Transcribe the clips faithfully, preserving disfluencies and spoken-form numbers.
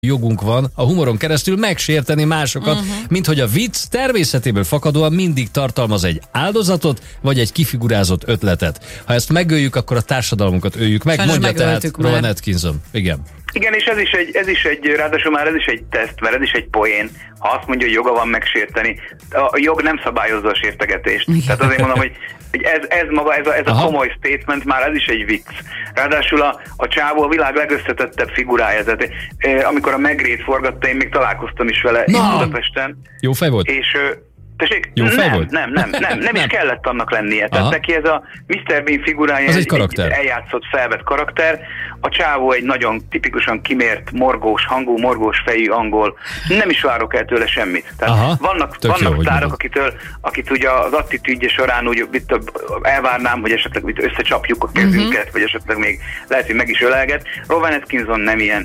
jogunk van a humoron keresztül megsérteni másokat, uh-huh. mint hogy a vicc természetéből fakadóan mindig tartalmaz egy áldozatot, vagy egy kifigurázott ötletet. Ha ezt megöljük, akkor a társadalmunkat öljük meg, Sajnos mondja tehát Rowan Atkinson. Igen. Igen, és ez is, egy, ez is egy, ráadásul már ez is egy teszt, mert ez is egy poén. Ha azt mondja, hogy joga van megsérteni, a jog nem szabályozza a sértegetést. Igen. Tehát azért mondom, hogy ez, ez maga, ez a, ez a komoly statement, már ez is egy vicc. Ráadásul a, a csávó a világ legösszetettebb figurája. Tehát, eh, amikor a Megrét forgatta, én még találkoztam is vele itt Budapesten. Jó fej volt? És tessék, Jó fej nem, volt? nem, nem, nem, nem is kellett annak lennie. Tehát Aha. neki ez a miszter Bean figurája az egy, egy karakter. egy eljátszott, felvett karakter. A csávó egy nagyon tipikusan kimért, morgós hangú, morgós fejű angol. Nem is várok el tőle semmit. Tehát Aha, vannak vannak sztárok, akitől, akit ugye az attitűdje során úgy itt elvárnám, hogy esetleg itt összecsapjuk a kezünket, uh-huh. vagy esetleg még lehet, hogy meg is ölelget. Rowan Atkinson nem ilyen.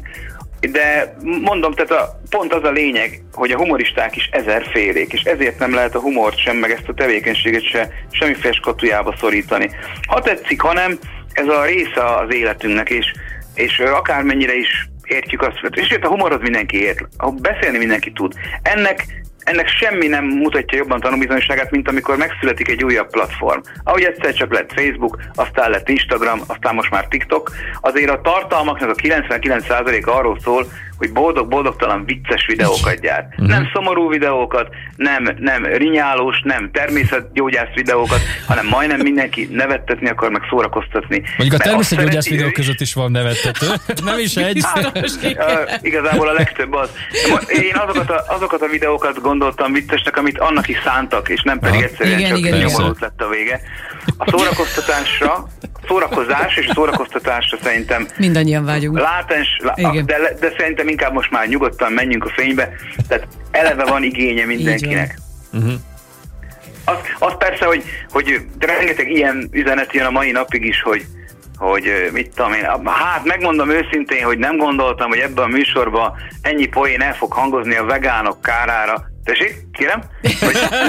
De mondom, tehát a, pont az a lényeg, hogy a humoristák is ezerfélék, és ezért nem lehet a humort sem, meg ezt a tevékenységet se semmiféle skatujába szorítani. Ha tetszik, hanem ez a része az életünknek, és, és akármennyire is értjük azt, és a humorhoz mindenki ért, beszélni mindenki tud. Ennek Ennek semmi nem mutatja jobban tanúbizonyságát, mint amikor megszületik egy újabb platform. Ahogy egyszer csak lett Facebook, aztán lett Instagram, aztán most már TikTok. Azért a tartalmaknak a kilencvenkilenc százaléka arról szól, hogy boldog-boldogtalan vicces videókat gyárt. Uh-huh. Nem szomorú videókat, nem, nem rinyálós, nem természetgyógyász videókat, hanem majdnem mindenki nevettetni akar, meg szórakoztatni. Mondjuk a természetgyógyász videók között is van nevettető. Nem is egy. Hát, uh, igazából a legtöbb az. Én azokat a, azokat a videókat gondoltam viccesnek, amit annak is szántak, és nem pedig egyszerűen igen, csak igen, nyomorult lett a vége. A szórakoztatásra, szórakozás és szórakoztatásra szerintem mindannyian vágyunk. Látens, lá, de, de szerintem inkább most már nyugodtan menjünk a fénybe, tehát eleve van igénye mindenkinek. Uh-huh. Az, az persze, hogy, hogy rengeteg ilyen üzenet jön a mai napig is, hogy hogy mit tudom én, hát megmondom őszintén, hogy nem gondoltam, hogy ebben a műsorban ennyi poén el fog hangozni a vegánok kárára. Tessék, kérem? Hogy mi?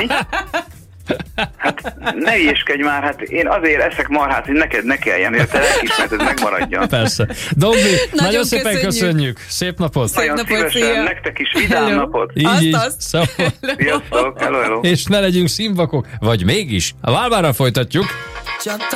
Hát ne ilyeskedj már, hát én azért eszek marhát, hogy neked ne kelljen, hogy a te lelkiismereted megmaradjon. Persze. Dombi, nagyon, nagyon szépen köszönjük. köszönjük. Szép napot. Szép nagyon napot, szívesen, szia. Nektek is vidám hello. napot. Így, azt, így. azt. Szóval. Sziasztok, hello, hello. És ne legyünk színvakok, vagy mégis. A Válvára folytatjuk.